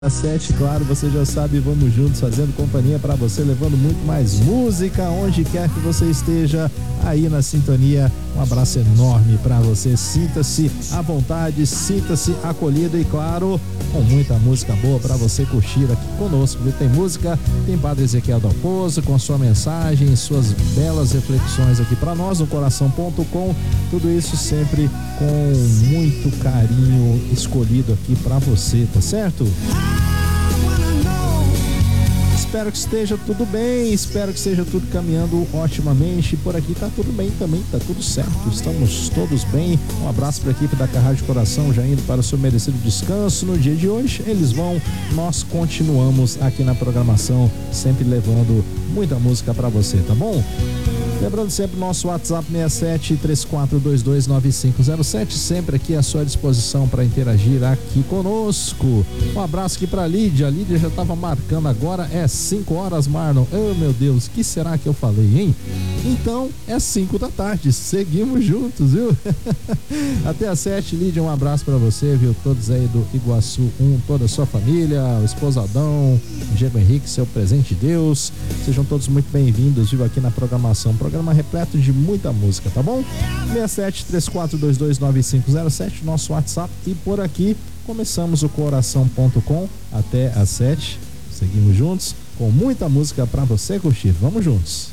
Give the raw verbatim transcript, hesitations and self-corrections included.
Às sete, claro, você já sabe, vamos juntos fazendo companhia para você, levando muito mais música onde quer que você esteja aí na sintonia. Um abraço enorme para você, sinta-se à vontade, sinta-se acolhido e, claro, com muita música boa para você curtir aqui conosco, viu? Tem música, tem Padre Ezequiel Dalpozo com a sua mensagem, suas belas reflexões aqui para nós no coração ponto com, tudo isso sempre com muito carinho escolhido aqui para você, tá certo? Espero que esteja tudo bem, espero que esteja tudo caminhando otimamente. Por aqui tá tudo bem também, tá tudo certo, estamos todos bem. Um abraço para a equipe da Rádio Coração, já indo para o seu merecido descanso no dia de hoje. Eles vão, nós continuamos aqui na programação, sempre levando muita música para você, tá bom? Lembrando sempre o nosso WhatsApp seis sete, três quatro dois dois, nove cinco zero sete, sempre aqui à sua disposição para interagir aqui conosco. Um abraço aqui para a Lídia, a Lídia já estava marcando agora, é cinco horas, Marlon. Oh meu Deus, o que será que eu falei, hein? Então, é cinco da tarde, seguimos juntos, viu? Até às sete, Lídia, um abraço para você, viu? Todos aí do Iguaçu um, toda a sua família, o esposadão, Diego Henrique, seu presente de Deus, sejam todos muito bem-vindos, viu? Aqui na programação, programa repleto de muita música, tá bom? seis sete, três quatro dois dois, nove cinco zero sete, nosso WhatsApp, e por aqui começamos o coração ponto com até às sete, seguimos juntos com muita música para você curtir, vamos juntos.